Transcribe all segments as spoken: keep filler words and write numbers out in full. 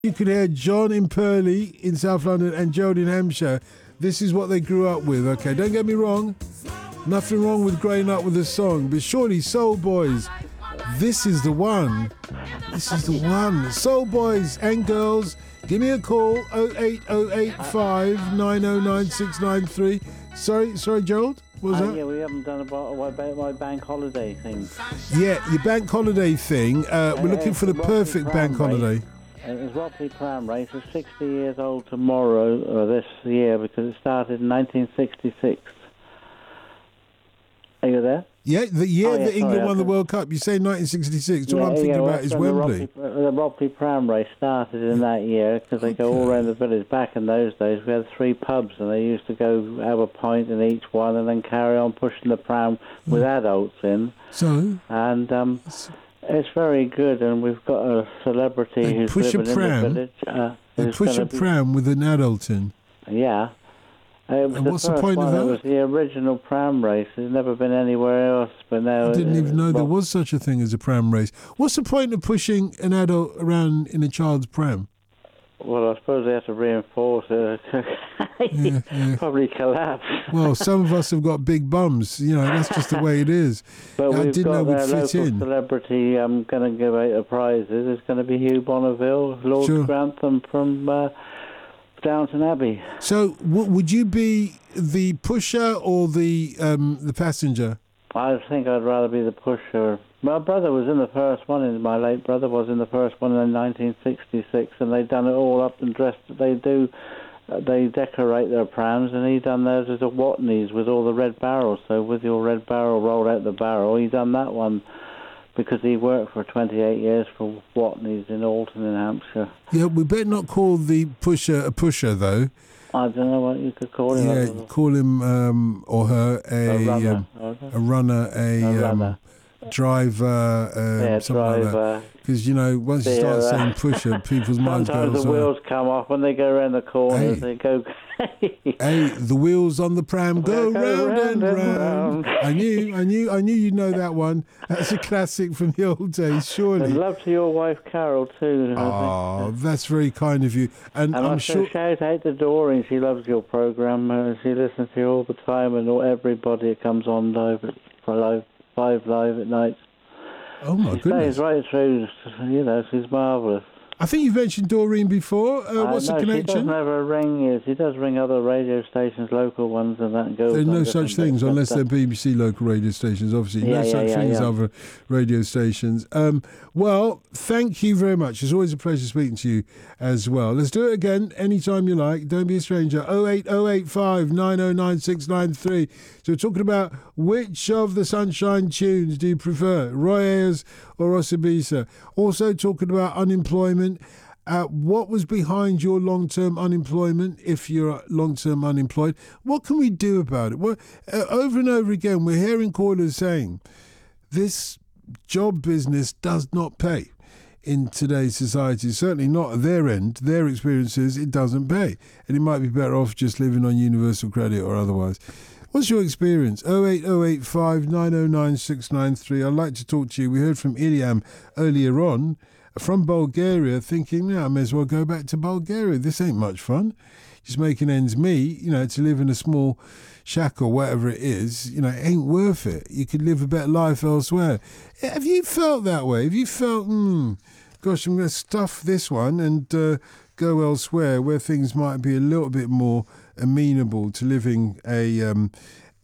You could hear John in Purley in South London and Gerald in Hampshire. This is what they grew up with. Okay, don't get me wrong. Nothing wrong with growing up with a song, but surely Soul Boys, this is the one. This is the one. Soul Boys and girls, give me a call, oh eight oh eight five nine oh nine six nine three. Sorry, sorry, Gerald? What was uh, that? Yeah, we haven't done about, about my bank holiday thing. Yeah, your bank holiday thing. Uh, we're Uh, looking for the Ropley perfect Pram bank holiday. Race. It was Ropley Pram Race. It's sixty years old tomorrow, or this year, because it started in nineteen sixty-six. Are you there? Yeah, the year Oh, yeah, that England sorry, won the okay. World Cup. You say nineteen sixty-six. All yeah, I'm thinking yeah, well, about is that's when Wembley. The Ropley, the Ropley Pram Race started in that year, because they go all around the village. Back in those days, we had three pubs, and they used to go have a pint in each one, and then carry on pushing the pram with adults in. So? And um, it's very good, and we've got a celebrity They who's push a living pram? in the village. Uh, They who's push a gonna be- pram with an adult in. Yeah. Uh, it was And the what's the first point of one. that? It was the original pram race. It's never been anywhere else, but now... I didn't it- even know there well, was such a thing as a pram race. What's the point of pushing an adult around in a child's pram? Well, I suppose they have to reinforce it. Yeah, yeah. Probably collapse. Well, some of us have got big bums. You know, that's just the way it is. But I we've didn't know got we'd our fit local in. celebrity um, going to give out the prizes. It's going to be Hugh Bonneville, Lord Sure. Grantham from uh, Downton Abbey. So, w- would you be the pusher or the um, the passenger? I think I'd rather be the pusher. My brother was in the first one, and my late brother was in the first one in nineteen sixty-six, and they'd done it all up and dressed. They do, uh, they decorate their prams, and he done theirs as a Watneys with all the red barrels. So with your red barrel rolled out the barrel, he done that one because he worked for twenty-eight years for Watneys in Alton in Hampshire. Yeah, we better not call the pusher a pusher, though. I don't know what you could call him. Yeah, call him um, or her a A runner. um, a runner, a, A um, runner. driver, um, Yeah, something like that. driver. Because, you know, once you start Yeah, uh, saying pusher, people's minds go Sometimes the elsewhere. wheels come off when they go around the corners. Hey. They go. Hey, the wheels on the pram go Go round and round and round. round. I knew, I knew, I knew you'd know that one. That's a classic from the old days, And surely. love to your wife Carol too. I Oh, that's very kind of you. And, think. And I'm I sure. shout out to Doreen. She loves your program. Uh, she listens to you all the time, and all, everybody that comes on live at for live five live at night. Oh my She goodness! stays right through. You know, she's marvellous. I think you've mentioned Doreen before. Uh, what's uh, the no, she connection? doesn't have a ring. Yes, she does ring other radio stations, local ones, and that. And goes There's on no different such things bits and unless stuff. they're B B C local radio stations, obviously. Yeah, no yeah, such yeah, things yeah. other radio stations. Um, well, thank you very much. It's always a pleasure speaking to you as well. Let's do it again anytime you like. Don't be a stranger. oh eight oh eight five nine oh nine six nine three. So we're talking about which of the Sunshine tunes do you prefer, Roy Ayers or Osibisa? Also talking about unemployment. Uh, what was behind your long-term unemployment, if you're long-term unemployed? What can we do about it? Well, uh, over and over again, we're hearing callers saying this job business does not pay in today's society. Certainly not at their end. Their experiences, it doesn't pay. And it might be better off just living on universal credit or otherwise. What's your experience? oh eight oh eight five nine oh nine six nine three. I'd like to talk to you. We heard from Iliam earlier on from Bulgaria, thinking, yeah, I may as well go back to Bulgaria. This ain't much fun. Just making ends meet, you know, to live in a small shack or whatever it is, you know, it ain't worth it. You could live a better life elsewhere. Have you felt that way? Have you felt, hmm, gosh, I'm going to stuff this one and uh, go elsewhere where things might be a little bit more amenable to living a um,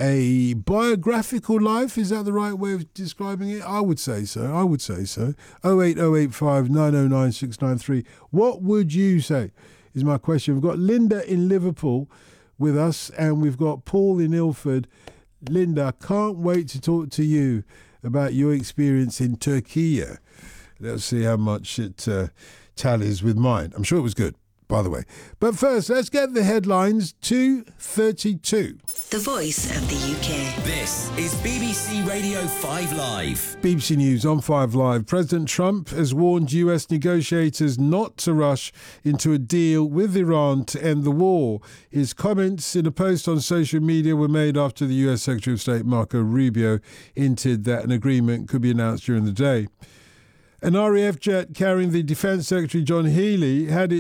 a biographical life? Is that the right way of describing it? I would say so. I would say so. oh eight oh eight five nine oh nine six nine three. What would you say is my question. We've got Linda in Liverpool with us, and we've got Paul in Ilford. Linda, can't wait to talk to you about your experience in Turkey. Let's see how much it uh, tallies with mine. I'm sure it was good, by the way. But first, let's get the headlines. two thirty-two. The voice of the U K. This is B B C Radio five Live. B B C News on five Live. President Trump has warned U S negotiators not to rush into a deal with Iran to end the war. His comments in a post on social media were made after the U S Secretary of State Marco Rubio hinted that an agreement could be announced during the day. An R A F jet carrying the Defence Secretary John Healey had